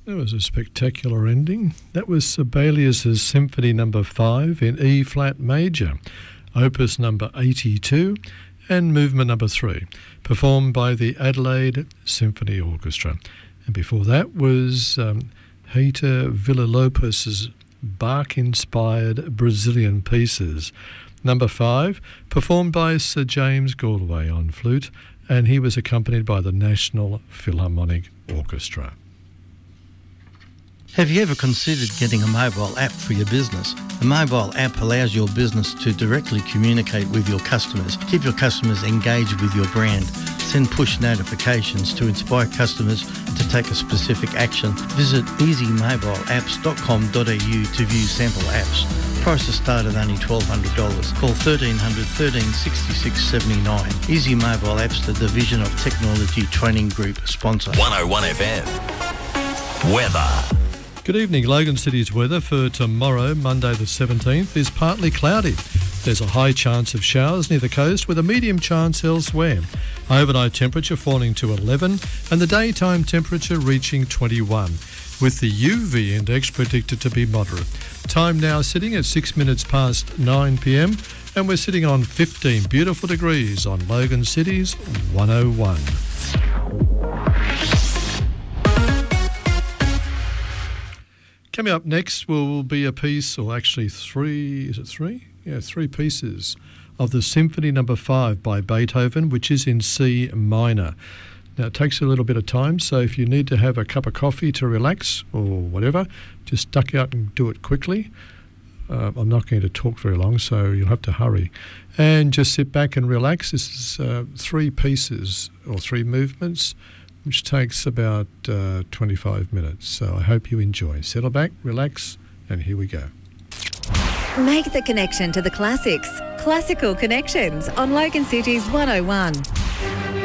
That was a spectacular ending. That was Sibelius's Symphony No. 5 in E-flat major, opus number 82, and movement number 3, performed by the Adelaide Symphony Orchestra. And before that was Heitor Villa-Lopez's Bach-inspired Brazilian pieces, number 5, performed by Sir James Galway on flute, and he was accompanied by the National Philharmonic Orchestra. Have you ever considered getting a mobile app for your business? A mobile app allows your business to directly communicate with your customers, keep your customers engaged with your brand, send push notifications to inspire customers to take a specific action. Visit easymobileapps.com.au to view sample apps. Prices start at only $1,200. Call 1300 13 66 79. Easy Mobile Apps, the Division of Technology Training Group sponsor. 101 FM. Weather. Good evening. Logan City's weather for tomorrow, Monday the 17th, is partly cloudy. There's a high chance of showers near the coast with a medium chance elsewhere. Overnight temperature falling to 11 and the daytime temperature reaching 21, with the UV index predicted to be moderate. Time now sitting at 6 minutes past 9 p.m. and we're sitting on 15 beautiful degrees on Logan City's 101. Coming up next will be a piece, or actually three, is it three? Yeah, 3 pieces of the Symphony No. 5 by Beethoven, which is in C minor. Now, it takes a little bit of time, so if you need to have a cup of coffee to relax or whatever, just duck out and do it quickly. I'm not going to talk very long, so you'll have to hurry. And just sit back and relax. This is 3 pieces or 3 movements, which takes about 25 minutes. So I hope you enjoy. Settle back, relax, and here we go. Make the connection to the classics. Classical Connections on Logan City's 101.